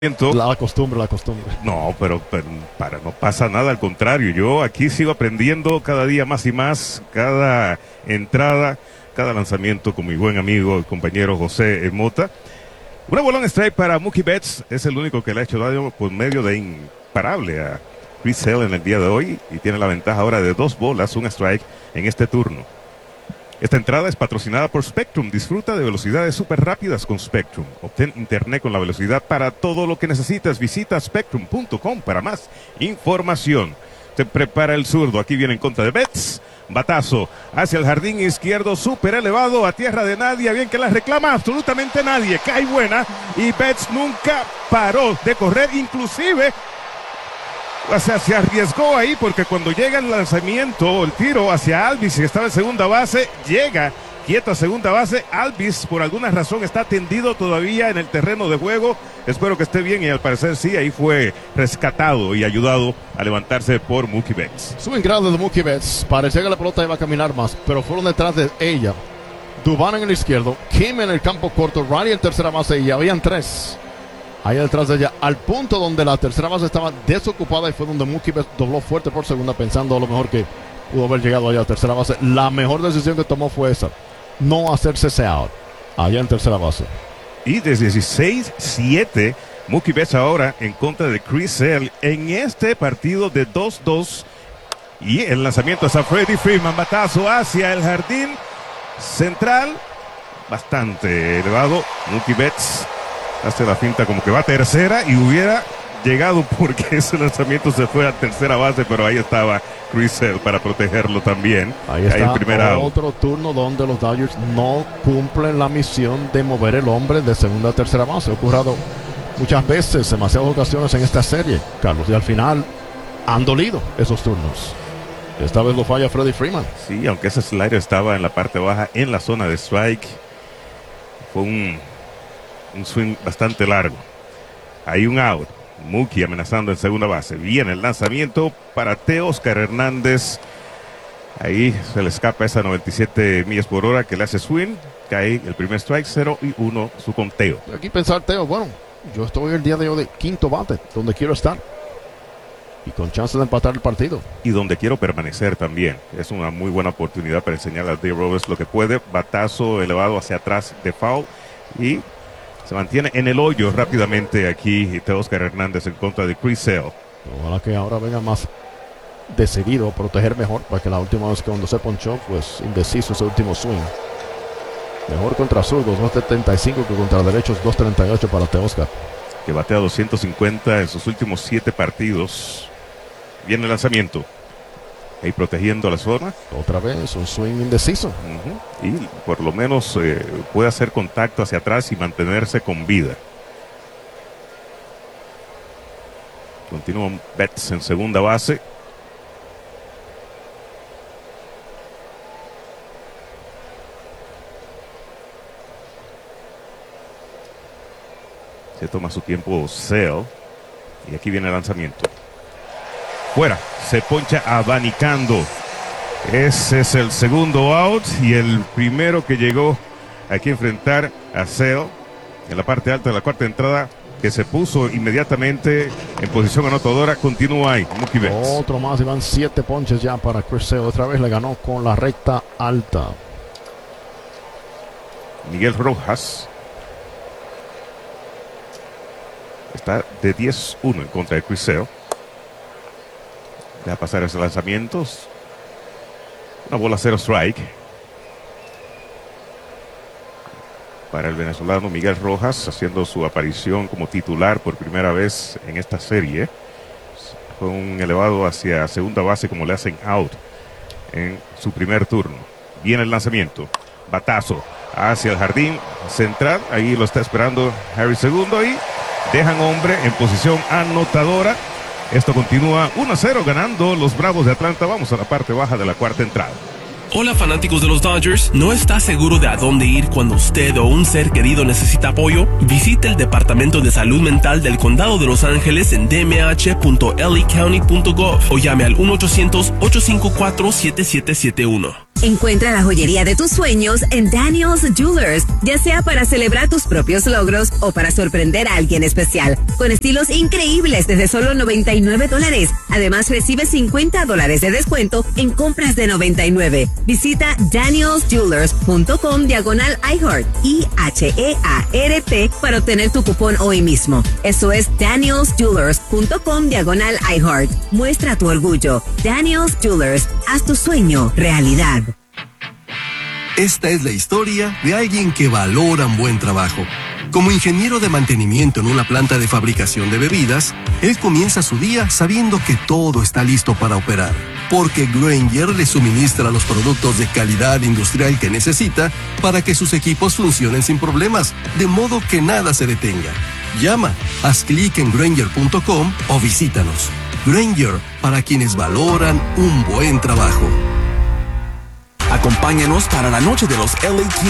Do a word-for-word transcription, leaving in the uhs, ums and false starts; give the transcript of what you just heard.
La costumbre, la costumbre. No, pero, pero para no pasa nada, al contrario, yo aquí sigo aprendiendo cada día más y más, cada entrada, cada lanzamiento con mi buen amigo y compañero José Mota. Una bola en strike para Mookie Betts, es el único que le ha hecho daño por medio de imparable a Chris Sale en el día de hoy y tiene la ventaja ahora de dos bolas, un strike en este turno. Esta entrada es patrocinada por Spectrum. Disfruta de velocidades súper rápidas con Spectrum. Obtén internet con la velocidad para todo lo que necesitas. Visita spectrum punto com para más información. Se prepara el zurdo. Aquí viene en contra de Betts. Batazo hacia el jardín izquierdo, súper elevado, a tierra de nadie. Bien que la reclama absolutamente nadie. Cae buena y Betts nunca paró de correr. Inclusive O sea, se arriesgó ahí porque cuando llega el lanzamiento, el tiro hacia Alvis, que estaba en segunda base, llega quieto a segunda base. Alvis, por alguna razón, está tendido todavía en el terreno de juego. Espero que esté bien y al parecer sí, ahí fue rescatado y ayudado a levantarse por Mookie Betts. Swing grande de Mookie Betts. Parecía que la pelota iba a caminar más, pero fueron detrás de ella. Dubán en el izquierdo, Kim en el campo corto, Riley en tercera base y habían tres ahí detrás de ella, al punto donde la tercera base estaba desocupada y fue donde Mookie Betts dobló fuerte por segunda, pensando a lo mejor que pudo haber llegado allá a tercera base. La mejor decisión que tomó fue esa, no hacerse ese out allá en tercera base. Y desde dieciséis siete, Mookie Betts ahora en contra de Chris Sale en este partido de dos dos. Y el lanzamiento es a Freddie Freeman, batazo hacia el jardín central, bastante elevado. Mookie Betts hace la finta como que va a tercera y hubiera llegado porque ese lanzamiento se fue a tercera base, pero ahí estaba Chris Sale para protegerlo también. Ahí está otro turno donde los Dodgers no cumplen la misión de mover el hombre de segunda a tercera base. Ha ocurrido muchas veces, demasiadas ocasiones en esta serie, Carlos, y al final han dolido esos turnos. Esta vez lo falla Freddie Freeman. Sí, aunque ese slider estaba en la parte baja, en la zona de strike, fue un Un swing bastante largo. Hay un out. Mookie amenazando en segunda base. Viene el lanzamiento para Teóscar Hernández. Ahí se le escapa esa noventa y siete millas por hora que le hace swing. Cae el primer strike, cero y uno su conteo. Aquí pensar, Teo, bueno, yo estoy el día de hoy de quinto bate, donde quiero estar. Y con chance de empatar el partido. Y donde quiero permanecer también. Es una muy buena oportunidad para enseñarle a Dave Roberts lo que puede. Batazo elevado hacia atrás de foul. Y se mantiene en el hoyo rápidamente aquí Teóscar Hernández en contra de Chris Sale. Ojalá que ahora venga más decidido a proteger mejor, porque la última vez que cuando se ponchó, pues indeciso ese último swing. Mejor contra zurdos, dos setenta y cinco que contra derechos, dos treinta y ocho para Teóscar. Que batea doscientos cincuenta en sus últimos siete partidos. Viene el lanzamiento. Ahí protegiendo la zona. Otra vez, un swing indeciso. Uh-huh. Y por lo menos eh, puede hacer contacto hacia atrás y mantenerse con vida. Continúa Betts en segunda base. Se toma su tiempo Sale. Y aquí viene el lanzamiento. Fuera, se poncha abanicando. Ese es el segundo out y el primero que llegó aquí a enfrentar a Sale en la parte alta de la cuarta entrada, que se puso inmediatamente en posición anotadora. Continúa ahí, Mookie Betts. Otro más y van siete ponches ya para Chris Sale. Otra vez le ganó con la recta alta. Miguel Rojas está de diez uno en contra de Chris Sale. Deja pasar esos lanzamientos. Una bola cero strike. Para el venezolano Miguel Rojas, haciendo su aparición como titular por primera vez en esta serie. Fue un elevado hacia segunda base como le hacen out en su primer turno. Viene el lanzamiento. Batazo hacia el jardín central. Ahí lo está esperando Harry segundo y dejan hombre en posición anotadora. Esto continúa uno a cero ganando los Bravos de Atlanta. Vamos a la parte baja de la cuarta entrada. Hola fanáticos de los Dodgers, ¿no está seguro de a dónde ir cuando usted o un ser querido necesita apoyo? Visite el Departamento de Salud Mental del Condado de Los Ángeles en d m h punto l a county punto gov o llame al uno ochocientos, ocho cinco cuatro, siete siete siete uno. Encuentra la joyería de tus sueños en Daniel's Jewelers, ya sea para celebrar tus propios logros o para sorprender a alguien especial, con estilos increíbles desde solo noventa y nueve dólares. Además, recibe cincuenta dólares de descuento en compras de noventa y nueve. Visita daniels jewelers punto com diagonal iHeart, I H E A R T, para obtener tu cupón hoy mismo. Eso es daniels jewelers punto com diagonal iHeart. Muestra tu orgullo. Daniel's Jewelers, haz tu sueño realidad. Esta es la historia de alguien que valora un buen trabajo. Como ingeniero de mantenimiento en una planta de fabricación de bebidas, él comienza su día sabiendo que todo está listo para operar, porque Grainger le suministra los productos de calidad industrial que necesita para que sus equipos funcionen sin problemas, de modo que nada se detenga. Llama, haz clic en Grainger punto com o visítanos. Grainger, para quienes valoran un buen trabajo. Acompáñanos para la noche de los L A